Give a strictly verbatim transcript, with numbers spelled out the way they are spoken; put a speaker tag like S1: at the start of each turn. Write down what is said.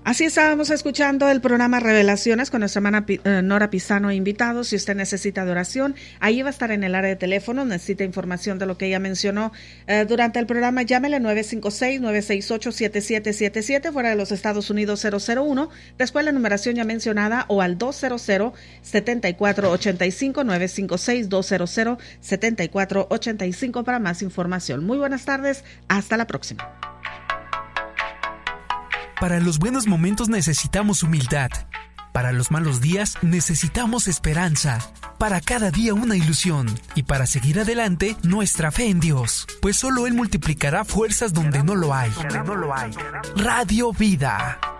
S1: Así estábamos escuchando el programa Revelaciones con nuestra hermana eh, Nora Pisano e invitados. Si usted necesita de oración, ahí va a estar en el área de teléfono, necesita información de lo que ella mencionó eh, durante el programa, llámele nueve cinco seis, nueve seis ocho, siete siete siete siete, fuera de los Estados Unidos cero cero uno, después la numeración ya mencionada, o al dos cero cero, siete cuatro ocho cinco, nueve cinco seis, dos cero cero, siete cuatro ocho cinco para más información. Muy buenas tardes, hasta la próxima.
S2: Para los buenos momentos necesitamos humildad. Para los malos días necesitamos esperanza. Para cada día una ilusión. Y para seguir adelante, nuestra fe en Dios. Pues solo Él multiplicará fuerzas donde no lo hay. Radio Vida.